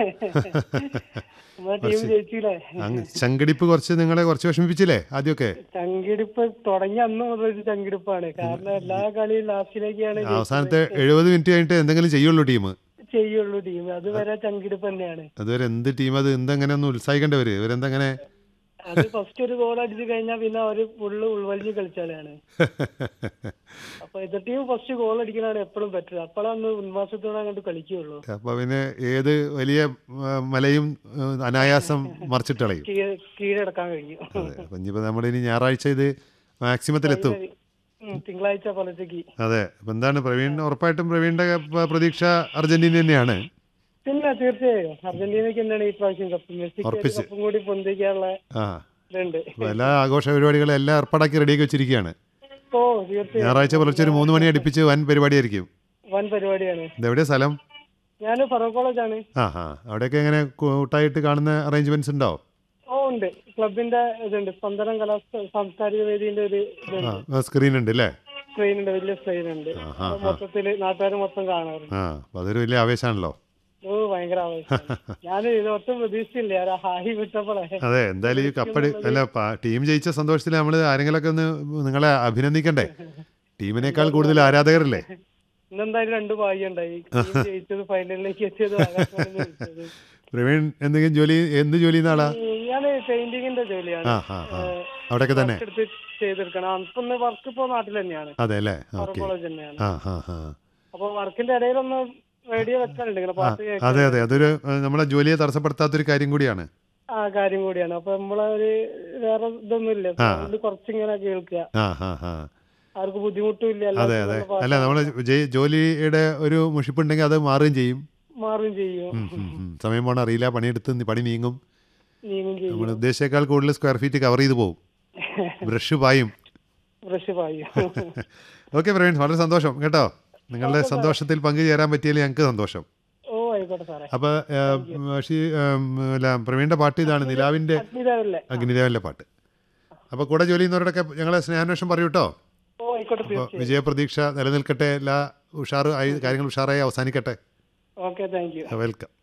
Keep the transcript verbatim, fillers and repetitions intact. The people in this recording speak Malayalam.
നമ്മളെ ടീം ജയിച്ചില്ലേ? ചങ്കിടിപ്പ് കുറച്ച് നിങ്ങളെ കുറച്ച് വിഷമിപ്പിച്ചില്ലേ ആദ്യമൊക്കെ? ചങ്കിടിപ്പ് തുടങ്ങിയ അന്ന് മുതൽ ഒരു ചങ്കിടിപ്പാണ്. കാരണം എല്ലാ കളിയും ലാസ്റ്റിലേക്കാണ് അവസാനത്തെ എഴുപത് മിനിറ്റ് കഴിഞ്ഞിട്ട് എന്തെങ്കിലും ചെയ്യുള്ളൂ ടീം ചെയ്യുള്ളൂ. ടീം അതുവരെ ചങ്കിടിപ്പ് തന്നെയാണ്. അതുവരെ എന്ത് ടീം അത് എന്തെങ്ങനെ ഒന്ന് ഉത്സാഹിക്കേണ്ടവര് ഇവരെന്തെങ്ങനെ അത് ഫസ്റ്റ് ഒരു ഗോൾ അടിച്ചു കഴിഞ്ഞാൽ പിന്നെ അവര് ഫുള്ള് ഉൾവലിഞ്ഞ് കളിച്ചാലാണ്. അപ്പൊ എതിർ ടീം ഫസ്റ്റ് ഗോൾ അടിക്കലാണ് എപ്പോഴും ബെറ്റർ. അപ്പോഴാണ് ഉന്മാസത്തോടെ അങ്ങോട്ട് കളിക്കുകയുള്ളൂ. അപ്പൊ പിന്നെ ഏത് വലിയ മലയും അനായാസം മറിച്ചിട്ടളയും, കീഴടക്കാൻ കഴിയും. അപ്പൊ ഇനിയിപ്പോ നമ്മുടെ ഇനി ഞായറാഴ്ച ഇത് മാക്സിമത്തിലെത്തും, തിങ്കളാഴ്ച പുലർച്ചയ്ക്ക്. അതെ. അപ്പൊ എന്താണ് പ്രവീൺ, ഉറപ്പായിട്ടും പ്രവീണിന്റെ പ്രതീക്ഷ അർജന്റീന തന്നെയാണ്. പിന്നെ തീർച്ചയായും അർജന്റീനക്ക് തന്നെയാണ് ഈ പ്രാവശ്യം കപ്പ്. മെസ്സിക്ക് കപ്പും കൂടി പൊന്തിക്കാനുള്ള ഇതുണ്ട്. എല്ലാ ആഘോഷ പരിപാടികളും എല്ലാം ഏർപ്പാടാക്കി റെഡിയാക്കി വെച്ചിരിക്കുകയാണ്. ഓ തീർച്ചയായും ഞായറാഴ്ച പുലർച്ചെ ഒരു മൂന്ന് മണി അടുപ്പിച്ച് വൻ പരിപാടിയായിരിക്കും. വൻ പരിപാടിയാണ്. ഇതെവിടെയാ സ്ഥലം? ഞാൻ ഫറൂഖ് കോളേജാണ്. ആ ഹാ അവിടെയൊക്കെ എങ്ങനെ കൂട്ടായിട്ട് കാണുന്ന അറേഞ്ച്മെന്റ്സ് ഉണ്ടോ? ഓ ഉണ്ട്. ക്ലബിന്റെ ഇതുണ്ട്, സ്പന്ദനം കലാ സാംസ്കാരിക വേദിന്റെ ഒരു സ്ക്രീൻ ഉണ്ട് അല്ലേ? സ്ക്രീൻ ഉണ്ട്, വലിയ സ്ക്രീൻ ഉണ്ട്. മൊത്തത്തില് നാട്ടുകാർ മൊത്തം കാണാറുണ്ട്. ആ അതൊരു വലിയ ആവേശമാണല്ലോ. ഓ ഭയങ്കര ആവേശം. ഞാൻ ഇതൊട്ടും പ്രതീക്ഷിച്ചില്ല ഹായി വിട്ടപ്പോഴേ. അതെ, എന്തായാലും ഈ കപ്പടി അല്ല ടീം ജയിച്ച സന്തോഷത്തിൽ നമ്മള് ആരെങ്കിലൊക്കെ ഒന്ന് നിങ്ങളെ അഭിനന്ദിക്കണ്ടേ? ടീമിനേക്കാൾ കൂടുതൽ ആരാധകരല്ലേ? ഇന്നെന്തായാലും രണ്ട് ഭാഗ്യം ഉണ്ടായി, ജയിച്ചത് ഫൈനലിലേക്ക് എത്തിയത്. പ്രവീൺ എന്തെങ്കിലും ജോലി, എന്ത് ജോലി നാളാ? ഞാൻ പെയിന്റിങ്ങിന്റെ ജോലിയാണ്. അവിടെയൊക്കെ തന്നെ ചെയ്തെടുക്കണം. ഇപ്പൊ വർക്ക് ഇപ്പോ നാട്ടിൽ തന്നെയാണ്. അതെ അല്ലേ? കോളേജ് തന്നെയാണ്. അപ്പൊ വർക്കിന്റെ ഇടയിലൊന്ന് റേഡിയോ വെക്കാനുണ്ട്. അതെ അതെ, അതൊരു നമ്മളെ ജോലിയെ തടസ്സപ്പെടുത്താത്തൊരു കാര്യം കൂടിയാണ്. ആ കാര്യം കൂടിയാണ്. അപ്പൊ നമ്മളെ ഒരു വേറെ ഇതൊന്നും ഇല്ല, കുറച്ചിങ്ങനെ കേൾക്കുക, ആർക്ക് ബുദ്ധിമുട്ടും ഇല്ല. അതെ അതെ, അല്ല നമ്മള് ജോലിയുടെ ഒരു മുഷിപ്പുണ്ടെങ്കിൽ അത് മാറുകയും ചെയ്യും മാറുകയും ചെയ്യും സമയം പോണ അറിയില്ല, പണിയെടുത്ത് പണി നീങ്ങും. നീങ്ങും ചെയ്യും. നമ്മൾ ഉദ്ദേശിച്ചേക്കാൾ കൂടുതൽ സ്ക്വയർ ഫീറ്റ് കവർ ചെയ്ത് പോകും. ബ്രഷ് പായും ബ്രഷ് പായും ഓക്കെ പ്രവീൺ, വളരെ സന്തോഷം കേട്ടോ. നിങ്ങളുടെ സന്തോഷത്തിൽ പങ്കുചേരാൻ പറ്റിയാൽ ഞങ്ങൾക്ക് സന്തോഷം. അപ്പൊ പ്രവീണിന്റെ പാട്ട് ഇതാണ്, നിലാവിന്റെ അഗ്നിദേവനിലെ പാട്ട്. അപ്പൊ കൂടെ ജോലി ചെയ്യുന്നവരോടൊക്കെ ഞങ്ങളെ സ്നേഹാന്വേഷണം പറയൂ കേട്ടോ. അപ്പൊ വിജയപ്രതീക്ഷ നിലനിൽക്കട്ടെ, എല്ലാ ഉഷാറ് കാര്യങ്ങൾ ഉഷാറായി അവസാനിക്കട്ടെ. വെൽക്കം.